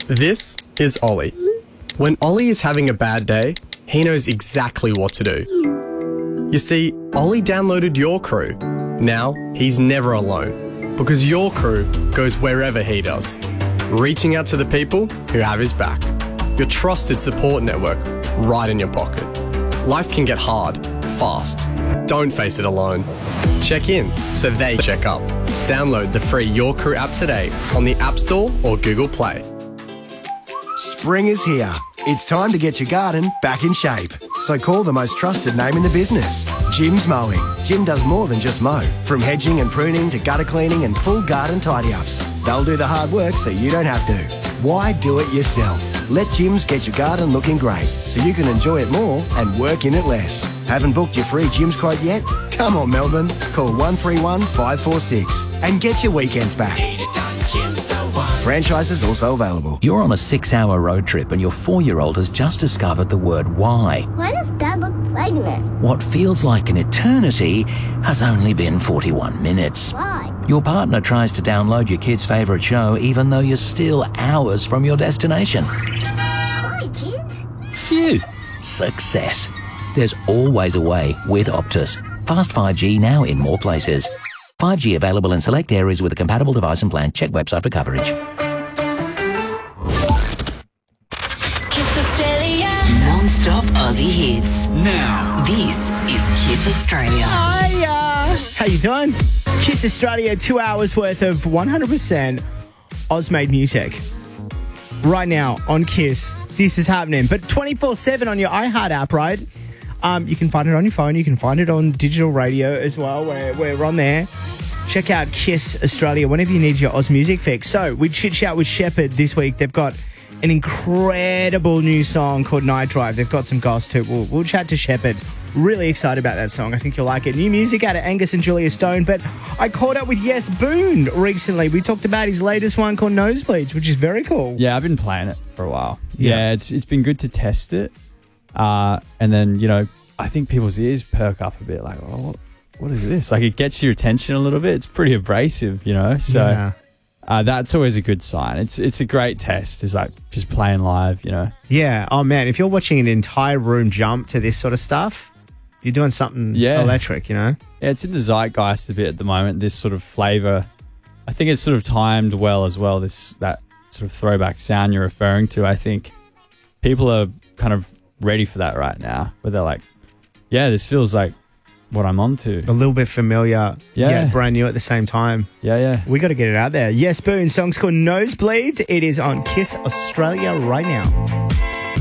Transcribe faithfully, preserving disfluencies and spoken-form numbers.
This is Ollie. When Ollie is having a bad day, he knows exactly what to do. You see, Ollie downloaded Your Crew. Now, he's never alone, because Your Crew goes wherever he does, reaching out to the people who have his back. Your trusted support network right in your pocket. Life can get hard, fast. Don't face it alone. Check in so they check up. Download the free Your Crew app today on the App Store or Google Play. Spring is here. It's time to get your garden back in shape. So call the most trusted name in the business, Jim's Mowing. Jim does more than just mow. From hedging and pruning to gutter cleaning and full garden tidy-ups. They'll do the hard work so you don't have to. Why do it yourself? Let Jim's get your garden looking great so you can enjoy it more and work in it less. Haven't booked your free Jim's quote yet? Come on, Melbourne. Call one three one, five four six and get your weekends back. Franchises also available. You're on a six-hour road trip and your four-year-old has just discovered the word why. Why does Dad look pregnant? What feels like an eternity has only been forty-one minutes. Why? Your partner tries to download your kid's favourite show even though you're still hours from your destination. Hi, kids. Phew. Success. There's always a way with Optus. Fast five G now in more places. five G available in select areas with a compatible device and plan. Check website for coverage. Kiss Australia. Non-stop Aussie hits. Now, this is Kiss Australia. Hiya! How you doing? Kiss Australia, two hours worth of one hundred percent Oz-made music. Right now on Kiss, this is happening. But twenty-four seven on your iHeart app, right? Um, you can find it on your phone. You can find it on digital radio as well. We're, we're on there. Check out Kiss Australia whenever you need your Oz music fix. So we chit chat with Shepherd this week. They've got an incredible new song called Night Drive. They've got some goss too. We'll, we'll chat to Shepherd. Really excited about that song. I think you'll like it. New music out of Angus and Julia Stone. But I caught up with Yes Boone recently. We talked about his latest one called Nosebleeds, which is very cool. Yeah, I've been playing it for a while. Yeah, Yeah. it's it's been good to test it. Uh, and then, you know, I think people's ears perk up a bit like, oh, what, what is this? Like, it gets your attention a little bit. It's pretty abrasive, you know? So Yeah. uh, that's always a good sign. It's it's a great test. It's like just playing live, you know? Yeah. Oh, man. If you're watching an entire room jump to this sort of stuff, you're doing something Yeah. electric, you know? Yeah, it's in the zeitgeist a bit at the moment, this sort of flavour. I think it's sort of timed well as well, this that sort of throwback sound you're referring to. I think people are kind of ready for that right now, where they're like, yeah, this feels like what I'm onto. A little bit familiar, Yeah. yet brand new at the same time. Yeah, yeah. We got to get it out there. Yes, Boone. Song's called Nosebleeds. It is on Kiss Australia right now.